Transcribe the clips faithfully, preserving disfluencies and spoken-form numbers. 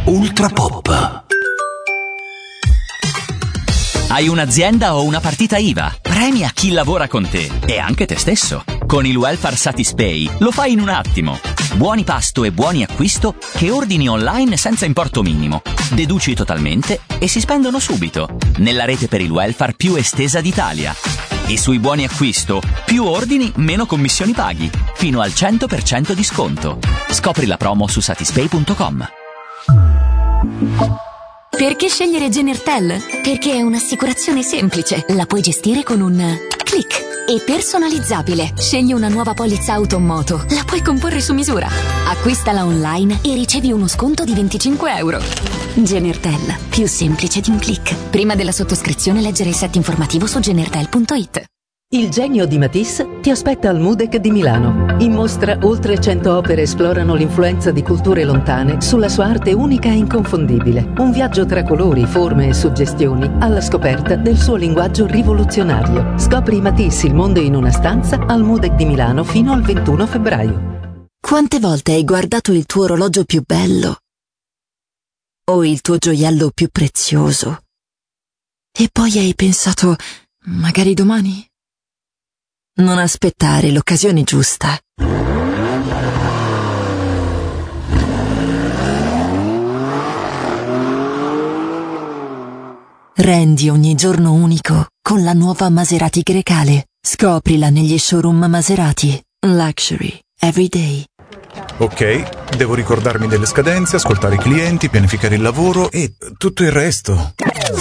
Ultra Pop. Hai un'azienda o una partita I V A? Premia chi lavora con te e anche te stesso. Con il Welfare Satispay lo fai in un attimo. Buoni pasto e buoni acquisto che ordini online senza importo minimo. Deduci totalmente e si spendono subito. Nella rete per il welfare più estesa d'Italia. E sui buoni acquisto, più ordini, meno commissioni paghi. Fino al cento per cento di sconto. Scopri la promo su satispay punto com. Perché scegliere Genertel? Perché è un'assicurazione semplice. La puoi gestire con un click. E personalizzabile. Scegli una nuova polizza auto o moto. La puoi comporre su misura. Acquistala online e ricevi uno sconto di venticinque euro. Genertel. Più semplice di un click. Prima della sottoscrizione leggere il set informativo su genertel punto it. Il genio di Matisse ti aspetta al MUDEC di Milano. In mostra oltre cento opere esplorano l'influenza di culture lontane sulla sua arte unica e inconfondibile. Un viaggio tra colori, forme e suggestioni alla scoperta del suo linguaggio rivoluzionario. Scopri Matisse, il mondo in una stanza al MUDEC di Milano fino al ventuno febbraio. Quante volte hai guardato il tuo orologio più bello? O il tuo gioiello più prezioso? E poi hai pensato, magari domani? Non aspettare l'occasione giusta. Rendi ogni giorno unico con la nuova Maserati Grecale. Scoprila negli showroom Maserati. Luxury every day. Ok, devo ricordarmi delle scadenze, ascoltare i clienti, pianificare il lavoro e tutto il resto.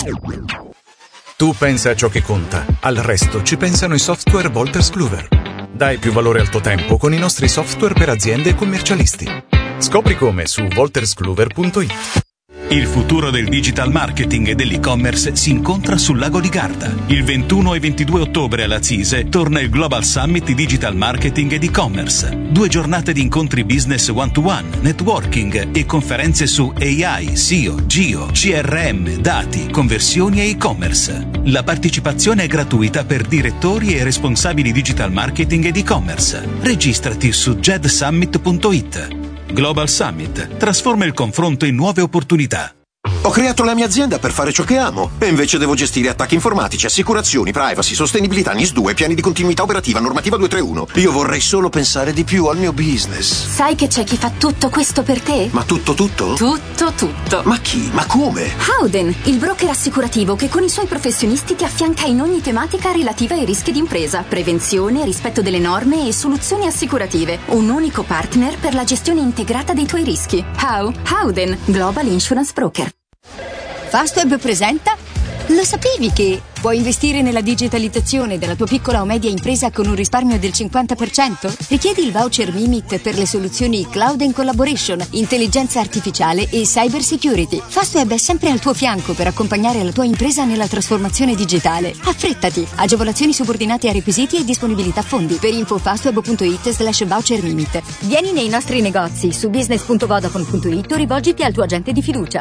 Tu pensa a ciò che conta, al resto ci pensano i software Wolters Kluwer. Dai più valore al tuo tempo con i nostri software per aziende e commercialisti. Scopri come su wolters kluwer punto it. Il futuro del digital marketing e dell'e-commerce si incontra sul lago di Garda. Il ventuno e ventidue ottobre alla CISE torna il Global Summit di Digital Marketing ed e-commerce. Due giornate di incontri business one-to-one, networking e conferenze su A I, S E O, Geo, C R M, dati, conversioni e e-commerce. La partecipazione è gratuita per direttori e responsabili digital marketing ed e-commerce. Registrati su jedsummit punto it. Global Summit trasforma il confronto in nuove opportunità. Ho creato la mia azienda per fare ciò che amo e invece devo gestire attacchi informatici, assicurazioni, privacy, sostenibilità, N I S due, piani di continuità operativa, normativa duecentotrentuno. Io vorrei solo pensare di più al mio business. Sai che c'è chi fa tutto questo per te? Ma tutto tutto? Tutto tutto. Ma chi? Ma come? Howden, il broker assicurativo che con i suoi professionisti ti affianca in ogni tematica relativa ai rischi d'impresa, prevenzione, rispetto delle norme e soluzioni assicurative. Un unico partner per la gestione integrata dei tuoi rischi. How? Howden, Global Insurance Broker. Fastweb presenta? Lo sapevi che puoi investire nella digitalizzazione della tua piccola o media impresa con un risparmio del cinquanta per cento? Richiedi il voucher Mimit per le soluzioni Cloud and Collaboration, intelligenza artificiale e cyber security. Fastweb è sempre al tuo fianco per accompagnare la tua impresa nella trasformazione digitale. Affrettati! Agevolazioni subordinate a requisiti e disponibilità fondi. Per info fastweb punto it slash voucher Mimit. Vieni nei nostri negozi su business punto vodafone punto it o rivolgiti al tuo agente di fiducia.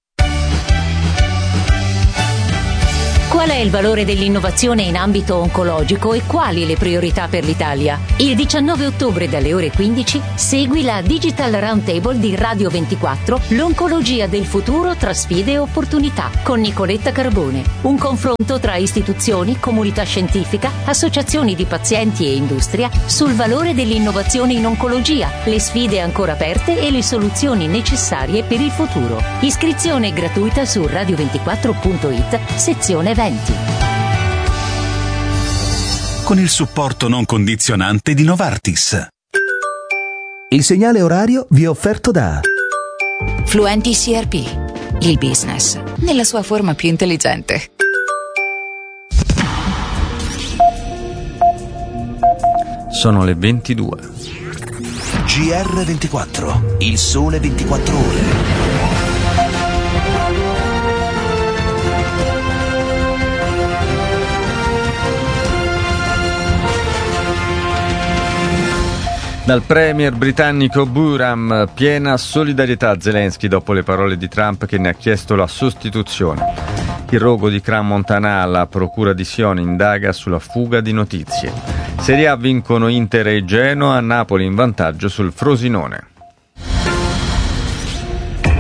Qual è il valore dell'innovazione in ambito oncologico e quali le priorità per l'Italia? Il diciannove ottobre dalle ore quindici segui la Digital Roundtable di Radio ventiquattro, l'oncologia del futuro tra sfide e opportunità, con Nicoletta Carbone. Un confronto tra istituzioni, comunità scientifica, associazioni di pazienti e industria sul valore dell'innovazione in oncologia, le sfide ancora aperte e le soluzioni necessarie per il futuro. Iscrizione gratuita su radio ventiquattro punto it, sezione eventi. Con il supporto non condizionante di Novartis. Il segnale orario vi è offerto da Fluenti C R P, il business nella sua forma più intelligente. Sono le ventidue. G R ventiquattro, il sole ventiquattro ore. Dal premier britannico Burham, piena solidarietà a Zelensky dopo le parole di Trump che ne ha chiesto la sostituzione. Il rogo di Crans Montana, la procura di Sion indaga sulla fuga di notizie. Serie A vincono Inter e Genoa, Napoli in vantaggio sul Frosinone.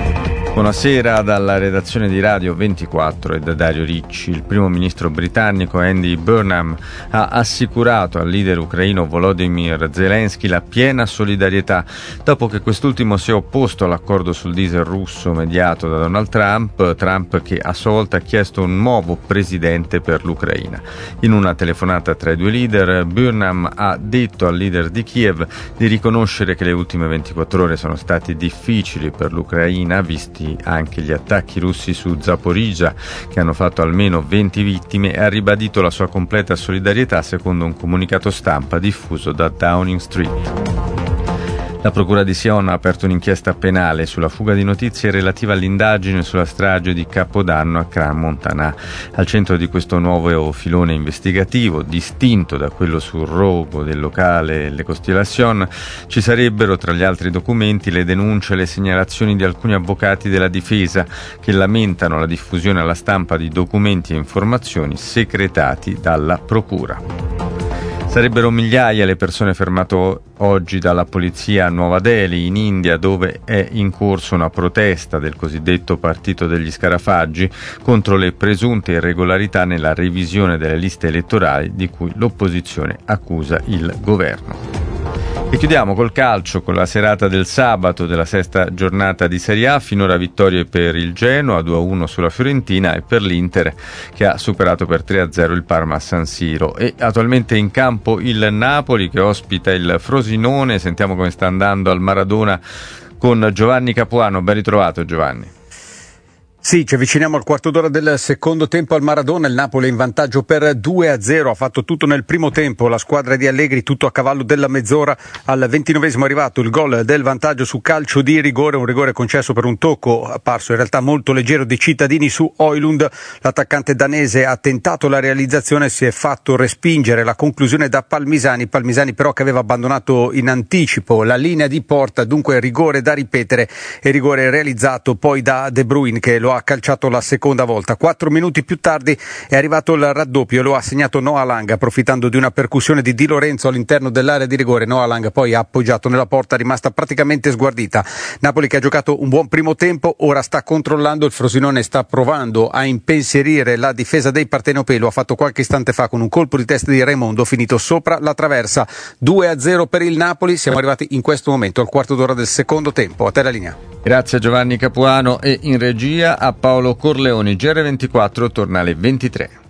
Buonasera dalla redazione di Radio ventiquattro e da Dario Ricci. Il primo ministro britannico Andy Burnham ha assicurato al leader ucraino Volodymyr Zelensky la piena solidarietà dopo che quest'ultimo si è opposto all'accordo sul diesel russo mediato da Donald Trump, Trump che a sua volta ha chiesto un nuovo presidente per l'Ucraina. In una telefonata tra i due leader, Burnham ha detto al leader di Kiev di riconoscere che le ultime ventiquattro ore sono state difficili per l'Ucraina, visti anche gli attacchi russi su Zaporizhzhia che hanno fatto almeno venti vittime, e ha ribadito la sua completa solidarietà secondo un comunicato stampa diffuso da Downing Street. La Procura di Sion ha aperto un'inchiesta penale sulla fuga di notizie relativa all'indagine sulla strage di Capodanno a Crans-Montana. Al centro di questo nuovo filone investigativo, distinto da quello sul rogo del locale Le Constellation, ci sarebbero tra gli altri documenti le denunce e le segnalazioni di alcuni avvocati della difesa che lamentano la diffusione alla stampa di documenti e informazioni secretati dalla Procura. Sarebbero migliaia le persone fermate oggi dalla polizia a Nuova Delhi, in India, dove è in corso una protesta del cosiddetto partito degli scarafaggi contro le presunte irregolarità nella revisione delle liste elettorali di cui l'opposizione accusa il governo. E chiudiamo col calcio, con la serata del sabato della sesta giornata di Serie A. Finora vittorie per il Genoa, due a uno sulla Fiorentina, e per l'Inter che ha superato per tre a zero il Parma a San Siro. E attualmente in campo il Napoli che ospita il Frosinone. Sentiamo come sta andando al Maradona con Giovanni Capuano. Ben ritrovato Giovanni. Sì, ci avviciniamo al quarto d'ora del secondo tempo al Maradona. Il Napoli è in vantaggio per due a zero, ha fatto tutto nel primo tempo la squadra di Allegri, tutto a cavallo della mezz'ora. Al ventinovesimo è arrivato il gol del vantaggio su calcio di rigore, un rigore concesso per un tocco apparso in realtà molto leggero dei cittadini su Højlund. L'attaccante danese ha tentato la realizzazione, si è fatto respingere la conclusione da Palmisani, Palmisani però che aveva abbandonato in anticipo la linea di porta, dunque rigore da ripetere e rigore realizzato poi da De Bruyne che lo ha calciato la seconda volta. Quattro minuti più tardi è arrivato il raddoppio e lo ha segnato Noah Lang, approfittando di una percussione di Di Lorenzo all'interno dell'area di rigore. Noah Lang poi ha appoggiato nella porta, rimasta praticamente sguardita. Napoli che ha giocato un buon primo tempo, ora sta controllando, il Frosinone sta provando a impensierire la difesa dei partenopei, lo ha fatto qualche istante fa con un colpo di testa di Raimondo finito sopra la traversa. Due a zero per il Napoli, siamo arrivati in questo momento al quarto d'ora del secondo tempo. A te la linea. Grazie a Giovanni Capuano, e in regia a Paolo Corleoni. G R ventiquattro torna alle ventitré.